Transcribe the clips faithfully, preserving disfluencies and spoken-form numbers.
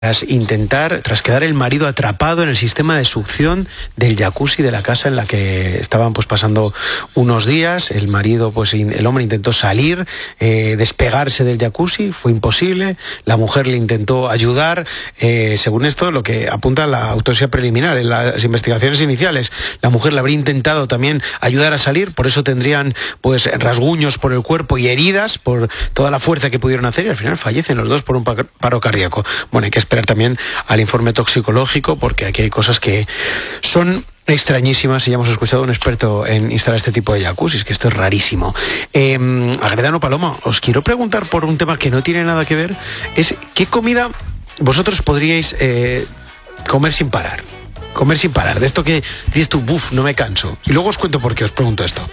Intentar, tras quedar el marido atrapado en el sistema de succión del jacuzzi de la casa en la que estaban pues pasando unos días, el marido, pues el hombre intentó salir, eh, despegarse del jacuzzi, fue imposible, la mujer le intentó ayudar, eh, según esto, lo que apunta la autopsia preliminar, en las investigaciones iniciales, la mujer le habría intentado también ayudar a salir, por eso tendrían pues rasguños por el cuerpo y heridas por toda la fuerza que pudieron hacer, y al final fallecen los dos por un paro cardíaco. Bueno, hay que esperar también al informe toxicológico, porque aquí hay cosas que son extrañísimas y ya hemos escuchado a un experto en instalar este tipo de jacuzzis, que esto es rarísimo. Eh, Agredano Paloma, os quiero preguntar por un tema que no tiene nada que ver, es ¿qué comida vosotros podríais eh, comer sin parar? Comer sin parar, de esto que dices tú, buf, no me canso. Y luego os cuento por qué os pregunto esto.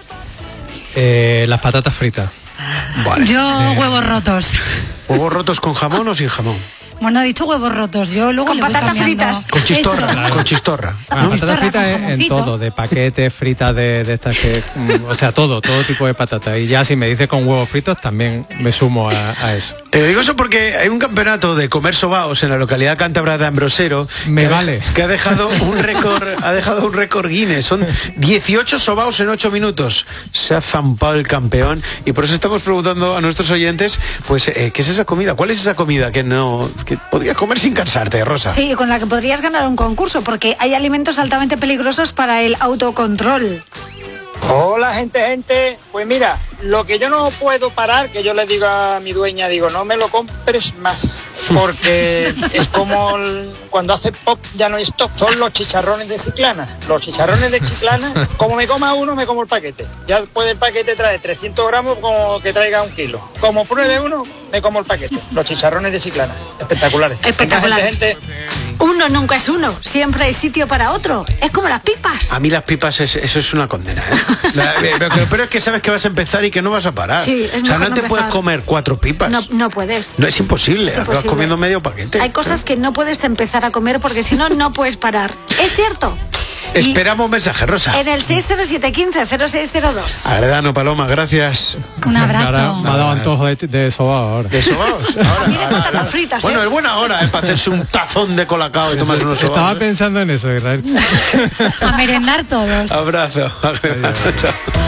Eh, las patatas fritas. Vale. Yo Eh, huevos rotos. ¿Huevos rotos con jamón o sin jamón? Bueno, he dicho huevos rotos. Yo luego con le voy patatas cambiando. fritas. Con chistorra, Eso. con chistorra. Las ¿no? patatas fritas con en, en jamoncito. todo, de paquetes, fritas de, de estas que... mm, o sea, todo, todo tipo de patatas. Y ya si me dices con huevos fritos, también me sumo a, a eso. Te digo eso porque hay un campeonato de comer sobaos en la localidad cántabra de Ambrosero. Me que vale. Ha, que ha dejado un récord, ha dejado un récord Guinness. Son dieciocho sobaos en ocho minutos. Se ha zampado el campeón y por eso estamos preguntando a nuestros oyentes, pues, eh, ¿qué es esa comida? ¿Cuál es esa comida que no que podrías comer sin cansarte, Rosa? Sí, con la que podrías ganar un concurso, porque hay alimentos altamente peligrosos para el autocontrol. Hola gente, gente, pues mira, lo que yo no puedo parar, que yo le digo a mi dueña, digo, no me lo compres más, porque es como el- cuando hace pop ya no hay stop, son los chicharrones de Chiclana, los chicharrones de Chiclana, como me coma uno me como el paquete, ya después el paquete trae trescientos gramos como que traiga un kilo, como pruebe uno me como el paquete, los chicharrones de Chiclana, espectaculares. Espectaculares. Venga, gente, gente. Uno nunca es uno, siempre hay sitio para otro. Es como las pipas. A mí las pipas, es- eso es una condena, ¿eh? La- pero, pero es que sabes que vas a empezar y que no vas a parar. Sí, es o sea, mejor no no te puedes empezar. comer cuatro pipas. No, no puedes. No, es imposible, Es acabas imposible. comiendo medio paquete. Hay cosas que no puedes empezar a comer porque si no, no puedes parar. Es cierto. Y Esperamos un mensaje, Rosa. en el seis cero siete uno cinco cero seis cero dos. Agredano Paloma, gracias. Un abrazo. Ahora me ha dado antojo de, de sobao ahora. ¿De sobaos? Ahora, A mí de ahora, patatas ahora. fritas, Bueno, ¿eh? es buena hora, ¿eh? Para hacerse un tazón de colacao y tomarse unos sobaos. Estaba ¿eh? pensando en eso, Israel. A merendar todos. Abrazo. Agredano, chao.